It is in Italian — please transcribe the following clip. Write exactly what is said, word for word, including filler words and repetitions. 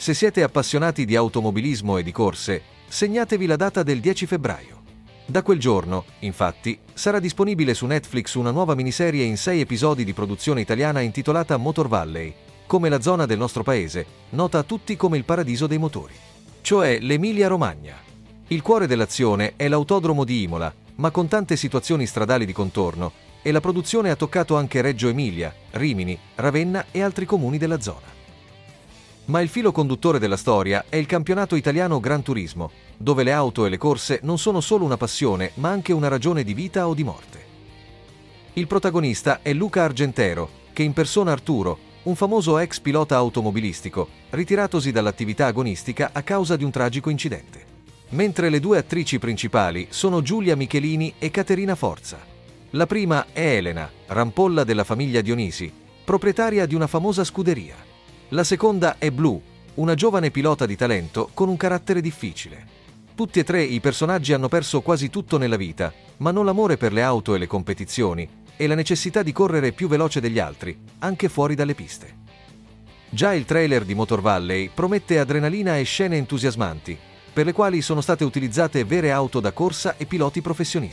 Se siete appassionati di automobilismo e di corse, segnatevi la data del dieci febbraio. Da quel giorno, infatti, sarà disponibile su Netflix una nuova miniserie in sei episodi di produzione italiana intitolata Motor Valley, come la zona del nostro paese, nota a tutti come il paradiso dei motori, cioè l'Emilia-Romagna. Il cuore dell'azione è l'autodromo di Imola, ma con tante situazioni stradali di contorno, e la produzione ha toccato anche Reggio Emilia, Rimini, Ravenna e altri comuni della zona. Ma il filo conduttore della storia è il campionato italiano Gran Turismo, dove le auto e le corse non sono solo una passione, ma anche una ragione di vita o di morte. Il protagonista è Luca Argentero, che impersona Arturo, un famoso ex pilota automobilistico, ritiratosi dall'attività agonistica a causa di un tragico incidente. Mentre le due attrici principali sono Giulia Michelini e Caterina Forza. La prima è Elena, rampolla della famiglia Dionisi, proprietaria di una famosa scuderia. La seconda è Blu, una giovane pilota di talento con un carattere difficile. Tutti e tre i personaggi hanno perso quasi tutto nella vita, ma non l'amore per le auto e le competizioni, e la necessità di correre più veloce degli altri, anche fuori dalle piste. Già il trailer di Motor Valley promette adrenalina e scene entusiasmanti, per le quali sono state utilizzate vere auto da corsa e piloti professionisti.